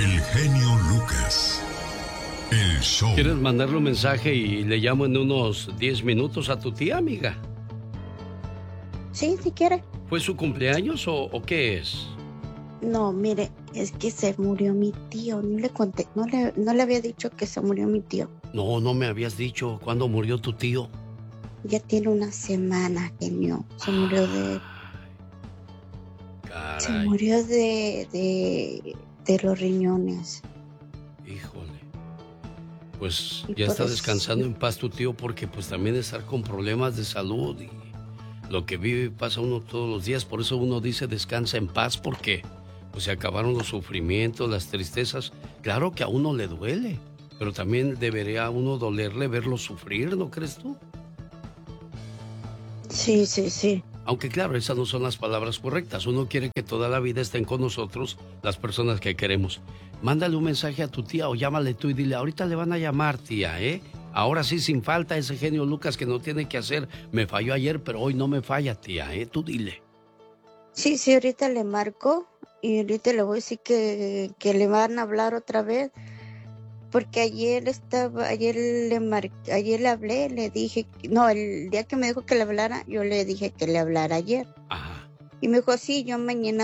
El genio Lucas. El show. ¿Quieres mandarle un mensaje y le llamo en unos 10 minutos a tu tía, amiga? Sí, si quiere. ¿Fue su cumpleaños o qué es? No, mire, es que se murió mi tío. No le conté, no le había dicho que se murió mi tío. No me habías dicho cuándo murió tu tío. Ya tiene una semana, genio. Se murió de... Caray. Se murió de los riñones. Híjole. Pues Y ya por está eso- descansando en paz tu tío, porque pues también estar con problemas de salud y lo que vive y pasa uno todos los días. Por eso uno dice descansa en paz, porque pues se acabaron los sufrimientos, las tristezas. Claro que a uno le duele, pero también debería a uno dolerle verlo sufrir, ¿no crees tú? Sí, sí, sí. Aunque claro, esas no son las palabras correctas. Uno quiere que toda la vida estén con nosotros las personas que queremos. Mándale un mensaje a tu tía o llámale tú y dile, ahorita le van a llamar, tía, ¿eh? Ahora sí, sin falta, ese genio Lucas que no tiene que hacer. Me falló ayer, pero hoy no me falla, tía, ¿eh? Tú dile. Sí, sí, ahorita le marco y ahorita le voy a decir que le van a hablar otra vez. Porque ayer le hablé, le dije, no, el día que me dijo que le hablara, yo le dije que le hablara ayer. Ajá. Y me dijo, sí, yo mañana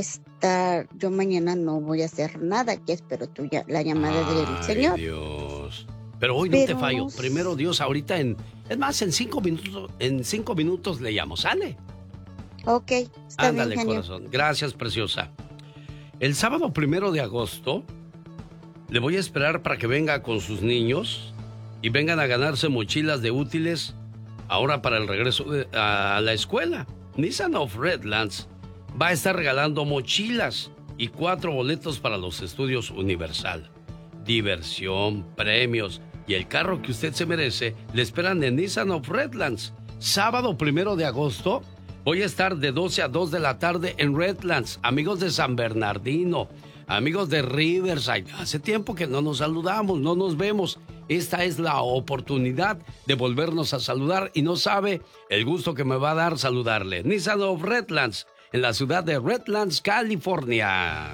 no voy a hacer la llamada del Señor. Ay, Dios. Pero hoy no te fallo. Primero Dios, ahorita es más, en 5 minutos le llamo, ¿sale? Ok, está Ándale, bien, genio. corazón. Gracias, preciosa. El sábado 1 de agosto le voy a esperar para que venga con sus niños y vengan a ganarse mochilas de útiles ahora para el regreso a la escuela. Nissan of Redlands va a estar regalando mochilas y 4 boletos para los estudios Universal. Diversión, premios y el carro que usted se merece le esperan en Nissan of Redlands. Sábado 1 de agosto voy a estar de 12 a 2 de la tarde en Redlands. Amigos de San Bernardino, amigos de Riverside, hace tiempo que no nos saludamos, no nos vemos. Esta es la oportunidad de volvernos a saludar y no sabe el gusto que me va a dar saludarle. Nissan of Redlands, en la ciudad de Redlands, California.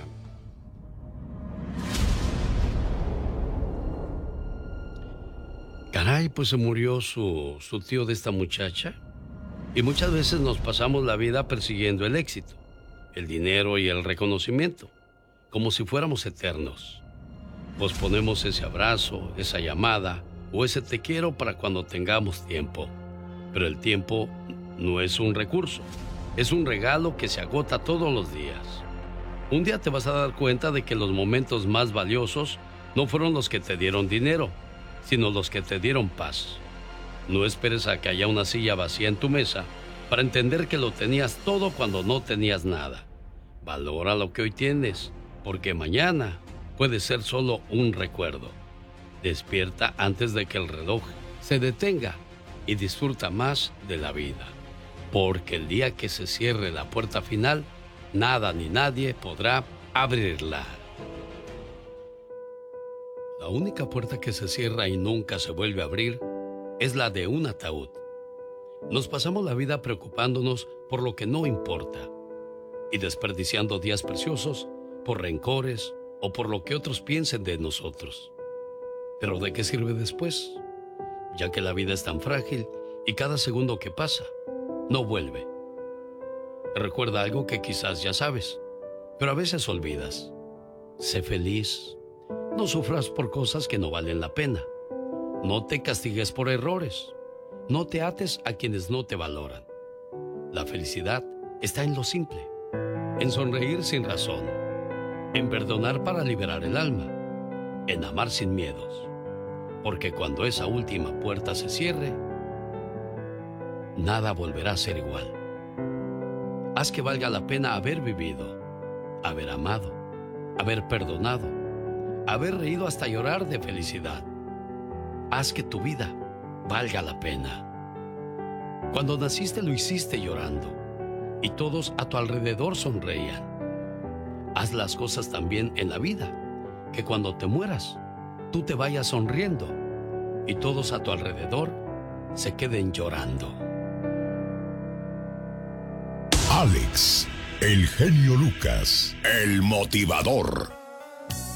Caray, pues se murió su tío de esta muchacha. Y muchas veces nos pasamos la vida persiguiendo el éxito, el dinero y el reconocimiento, como si fuéramos eternos. Posponemos ese abrazo, esa llamada o ese te quiero para cuando tengamos tiempo. Pero el tiempo no es un recurso, es un regalo que se agota todos los días. Un día te vas a dar cuenta de que los momentos más valiosos no fueron los que te dieron dinero, sino los que te dieron paz. No esperes a que haya una silla vacía en tu mesa para entender que lo tenías todo cuando no tenías nada. Valora lo que hoy tienes, porque mañana puede ser solo un recuerdo. Despierta antes de que el reloj se detenga y disfruta más de la vida. Porque el día que se cierre la puerta final, nada ni nadie podrá abrirla. La única puerta que se cierra y nunca se vuelve a abrir es la de un ataúd. Nos pasamos la vida preocupándonos por lo que no importa y desperdiciando días preciosos por rencores o por lo que otros piensen de nosotros. Pero ¿de qué sirve después? Ya que la vida es tan frágil y cada segundo que pasa no vuelve. Recuerda algo que quizás ya sabes, pero a veces olvidas. Sé feliz. No sufras por cosas que no valen la pena. No te castigues por errores. No te ates a quienes no te valoran. La felicidad está en lo simple, en sonreír sin razón, en perdonar para liberar el alma, en amar sin miedos. Porque cuando esa última puerta se cierre, nada volverá a ser igual. Haz que valga la pena haber vivido, haber amado, haber perdonado, haber reído hasta llorar de felicidad. Haz que tu vida valga la pena. Cuando naciste lo hiciste llorando y todos a tu alrededor sonreían. Haz las cosas también en la vida, que cuando te mueras, tú te vayas sonriendo y todos a tu alrededor se queden llorando. Alex, el genio Lucas, el motivador.